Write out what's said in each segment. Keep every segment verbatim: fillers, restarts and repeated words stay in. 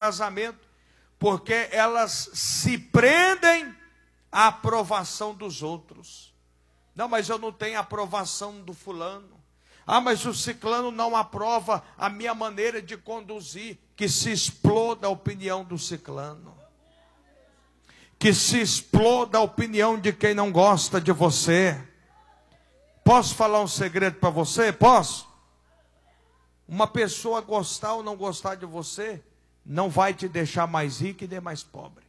casamento, porque elas se prendem à aprovação dos outros. Não, mas eu não tenho aprovação do fulano. Ah, mas o ciclano não aprova a minha maneira de conduzir. Que se exploda a opinião do ciclano. Que se exploda a opinião de quem não gosta de você. Posso falar um segredo para você? Posso? Uma pessoa gostar ou não gostar de você, não vai te deixar mais rico e nem mais pobre.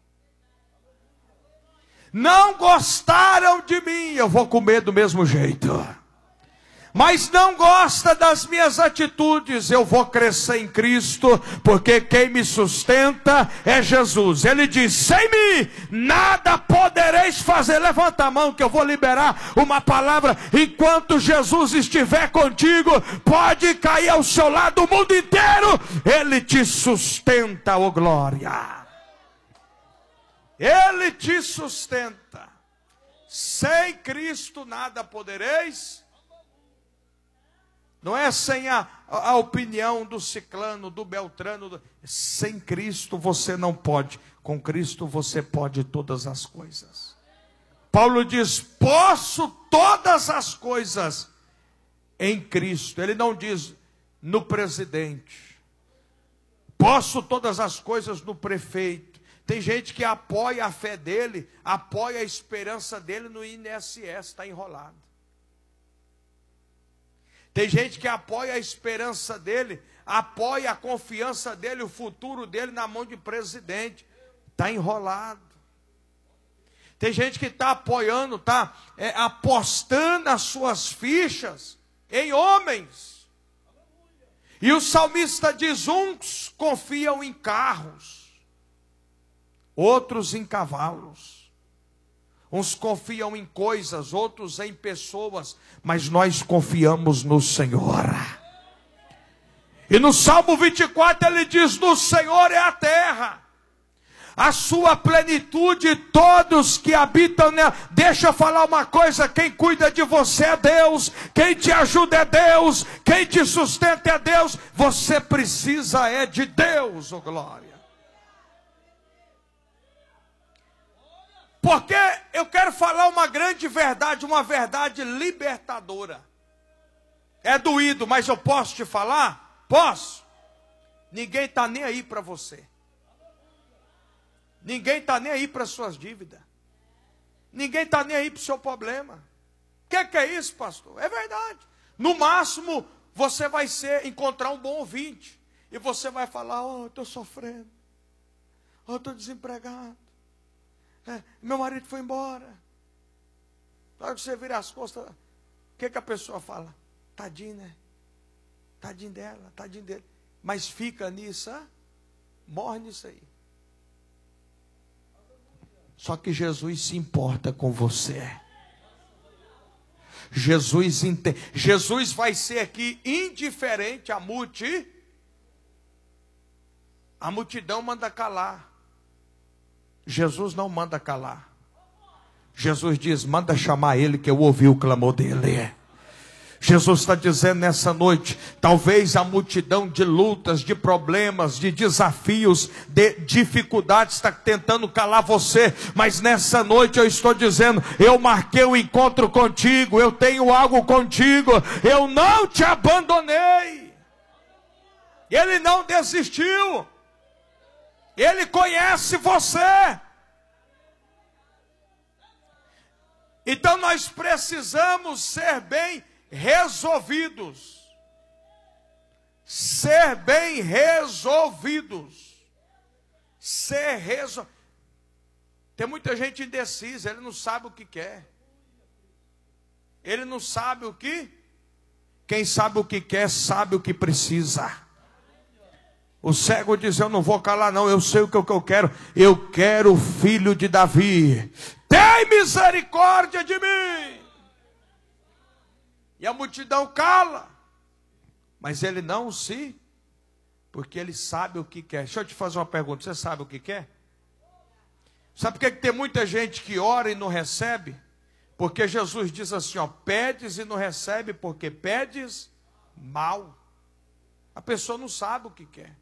Não gostaram de mim, eu vou comer do mesmo jeito. Mas não gosta das minhas atitudes, eu vou crescer em Cristo, porque quem me sustenta é Jesus. Ele diz, sem mim nada podereis fazer. Levanta a mão que eu vou liberar uma palavra. Enquanto Jesus estiver contigo, pode cair ao seu lado o mundo inteiro, Ele te sustenta, ô glória. Ele te sustenta. Sem Cristo nada podereis. Não é sem a, a opinião do ciclano, do beltrano. Do... Sem Cristo você não pode. Com Cristo você pode todas as coisas. Paulo diz, posso todas as coisas em Cristo. Ele não diz no presidente. Posso todas as coisas no prefeito. Tem gente que apoia a fé dele, apoia a esperança dele no I N S S, está enrolado. Tem gente que apoia a esperança dele, apoia a confiança dele, o futuro dele na mão de presidente. Está enrolado. Tem gente que está apoiando, está é, apostando as suas fichas em homens. E o salmista diz, uns confiam em carros, outros em cavalos. Uns confiam em coisas, outros em pessoas, mas nós confiamos no Senhor. E no Salmo vinte e quatro ele diz, do Senhor é a terra, a sua plenitude, todos que habitam nela. Deixa eu falar uma coisa, quem cuida de você é Deus, quem te ajuda é Deus, quem te sustenta é Deus, você precisa é de Deus, oh glória. Porque eu quero falar uma grande verdade, uma verdade libertadora. É doído, mas eu posso te falar? Posso. Ninguém está nem aí para você. Ninguém está nem aí para suas dívidas. Ninguém está nem aí para o seu problema. O que, que é isso, pastor? É verdade. No máximo, você vai ser, encontrar um bom ouvinte. E você vai falar, oh, eu estou sofrendo. Oh, eu estou desempregado. É, meu marido foi embora. Na hora que você vira as costas, o que, que a pessoa fala? Tadinho, né? Tadinho dela, tadinho dele. Mas fica nisso, ah? Morre nisso aí. Só que Jesus se importa com você. Jesus entende. Jesus vai ser aqui indiferente à multidão. A multidão manda calar. Jesus não manda calar. Jesus diz, manda chamar ele que eu ouvi o clamor dele. Jesus está dizendo nessa noite, talvez a multidão de lutas, de problemas, de desafios, de dificuldades está tentando calar você, mas nessa noite eu estou dizendo, eu marquei um encontro contigo, eu tenho algo contigo, eu não te abandonei. Ele não desistiu. Ele conhece você. Então nós precisamos ser bem resolvidos. Ser bem resolvidos. Ser resolvidos. Tem muita gente indecisa, ele não sabe o que quer. Ele não sabe o que? Quem sabe o que quer, sabe o que precisa. O cego diz, eu não vou calar não, eu sei o que eu quero. Eu quero o filho de Davi. Tem misericórdia de mim. E a multidão cala. Mas ele não se, porque ele sabe o que quer. Deixa eu te fazer uma pergunta, você sabe o que quer? Sabe por que tem muita gente que ora e não recebe? Porque Jesus diz assim, ó, pedes e não recebe, porque pedes mal. A pessoa não sabe o que quer.